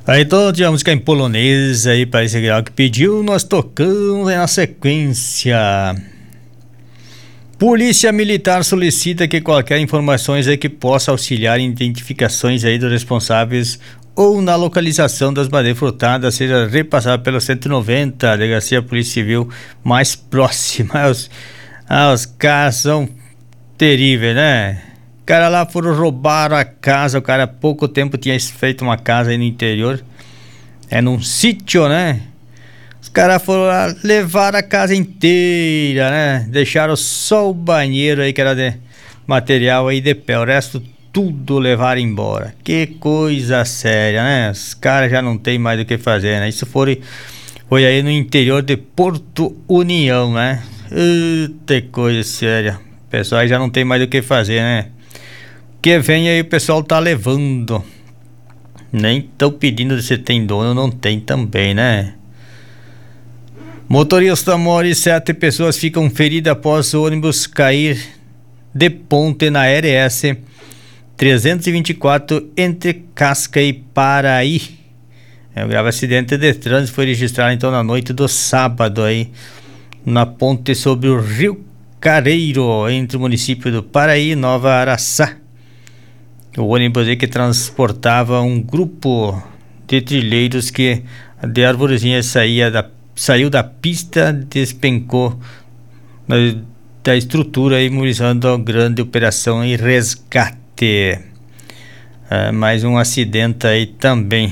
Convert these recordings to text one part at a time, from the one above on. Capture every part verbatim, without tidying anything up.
Aí então tinha música em polonês aí para esse grau que pediu, nós tocamos aí na sequência. Polícia Militar solicita que qualquer informações aí que possa auxiliar em identificações aí dos responsáveis ou na localização das madeiras furtadas seja repassada pela cento e noventa, a Delegacia Polícia Civil mais próxima. Os, ah, os caras são terríveis, né? O cara lá foram roubar a casa, o cara há pouco tempo tinha feito uma casa aí no interior, é num sítio, né? Os caras foram lá, levaram a casa inteira, né? Deixaram só o banheiro aí que era de material aí de pé, o resto tudo levaram embora. Que coisa séria, né? Os caras já não tem mais o que fazer, né? Isso foi, foi aí no interior de Porto União, né? Eita, coisa séria. O pessoal aí já não tem mais o que fazer, né? Que vem aí o pessoal tá levando. Nem tão pedindo se tem dono, não tem também, né? Motorista morre e sete pessoas ficam feridas após o ônibus cair de ponte na R S trezentos e vinte e quatro entre Casca e Paraí. É, o grave acidente de trânsito foi registrado então na noite do sábado aí na ponte sobre o Rio Careiro, entre o município do Paraí e Nova Araçá. O ônibus aí que transportava um grupo de trilheiros que de Arvorezinha saía da, saiu da pista, despencou da, da estrutura, imobilizando a grande operação e resgate. É, mais um acidente aí também.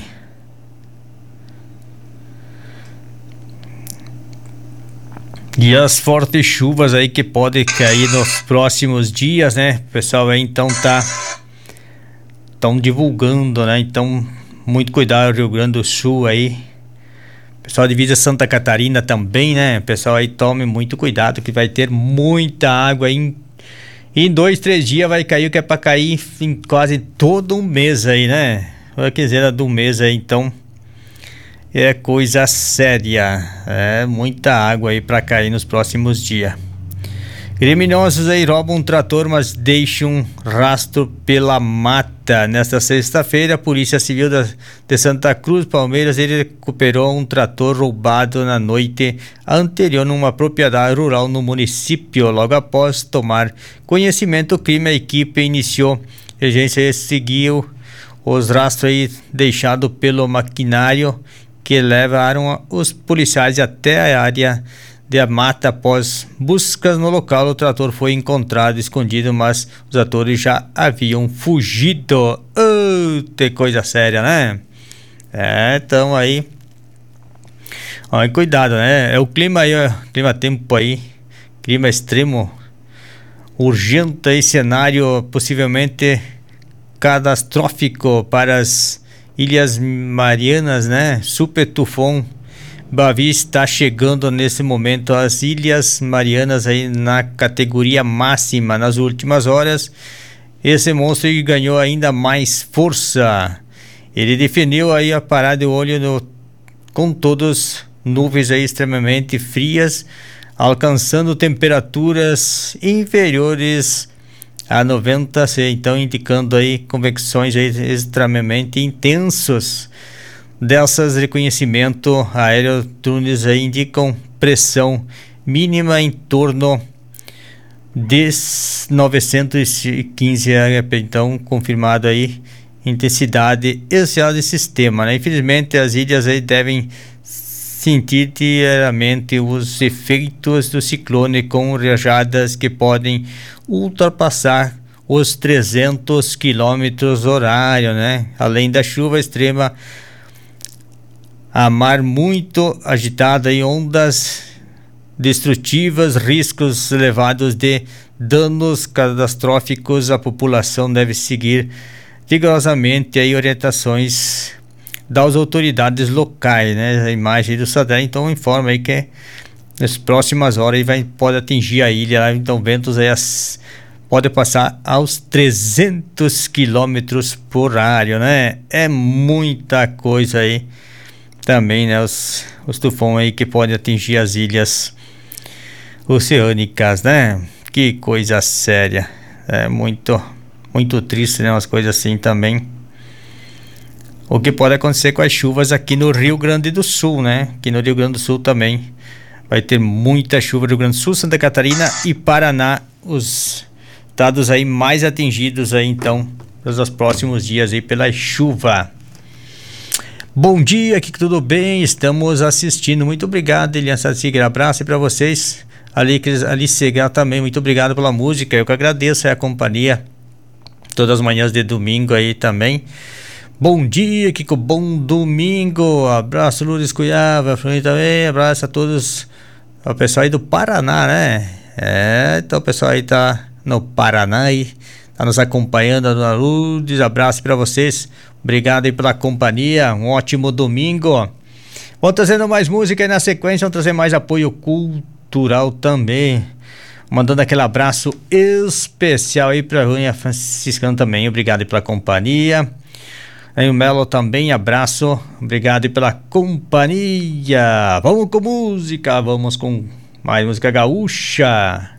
E as fortes chuvas aí que podem cair nos próximos dias, né? O pessoal aí então tá estão divulgando, né? Então, muito cuidado, Rio Grande do Sul aí. Pessoal de Divisa Santa Catarina também, né? Pessoal aí tome muito cuidado que vai ter muita água aí. Em, em dois, três dias vai cair o que é pra cair em quase todo um mês aí, né? Quer dizer, do mês aí, então é coisa séria. É muita água aí pra cair nos próximos dias. Criminosos aí roubam um trator, mas deixam rastro pela mata. Nesta sexta-feira, a Polícia Civil da, de Santa Cruz, Palmeiras, ele recuperou um trator roubado na noite anterior numa propriedade rural no município. Logo após tomar conhecimento do crime, a equipe iniciou diligência e seguiu os rastros aí deixados pelo maquinário que levaram os policiais até a área de a mata. Após buscas no local, o trator foi encontrado escondido, mas os atores já haviam fugido. Oh, que coisa séria, né? É, então aí, ó, cuidado, né? É o clima aí, ó, clima tempo aí, clima extremo, urgente aí, cenário possivelmente catastrófico para as Ilhas Marianas, né? Super tufão Bavi está chegando nesse momento às Ilhas Marianas aí na categoria máxima. Nas últimas horas, esse monstro ganhou ainda mais força. Ele definiu aí a parada de olho no, com todas nuvens aí extremamente frias, alcançando temperaturas inferiores a noventa C, então indicando aí convecções aí extremamente intensos. Dessas reconhecimento aéreo, túneis aí indicam pressão mínima em torno de novecentos e quinze, então confirmado aí intensidade essencial do sistema, né? Infelizmente as ilhas aí devem sentir diariamente os efeitos do ciclone com rajadas que podem ultrapassar os trezentos quilômetros horário, né? Além da chuva extrema, a mar muito agitada e ondas destrutivas, riscos elevados de danos catastróficos. A população deve seguir rigorosamente aí orientações das autoridades locais, né? A imagem do satélite então informa aí que nas próximas horas vai, pode atingir a ilha, então ventos aí as, pode passar aos trezentos quilômetros por hora, né? É muita coisa aí também, né? Os, os tufões aí que podem atingir as ilhas oceânicas, né? Que coisa séria. É muito, muito triste, né? Umas coisas assim também. o que pode acontecer com as chuvas aqui no Rio Grande do Sul, né? Aqui no Rio Grande do Sul também vai ter muita chuva no Rio Grande do Sul, Santa Catarina e Paraná, os estados aí mais atingidos aí então nos próximos dias aí pela chuva. Bom dia, aqui tudo bem? Estamos assistindo. Muito obrigado, Elian Sassigra. Abraço para vocês. Ali, ali Segal também, muito obrigado pela música. Eu que agradeço aí a companhia todas as manhãs de domingo aí também. Bom dia, Kiko, bom domingo. Abraço, Lourdes Cuiava, também. Abraço a todos, o pessoal aí do Paraná, né? É, então o pessoal aí tá no Paraná aí, tá nos acompanhando, a dona Lourdes. Abraço para vocês. Obrigado aí pela companhia. Um ótimo domingo. Vou trazendo mais música aí na sequência, vamos trazer mais apoio cultural também. Mandando aquele abraço especial aí pra Rúnia Franciscano também. Obrigado aí pela companhia. Aí o Melo também, abraço. Obrigado aí pela companhia. Vamos com música, vamos com mais música gaúcha.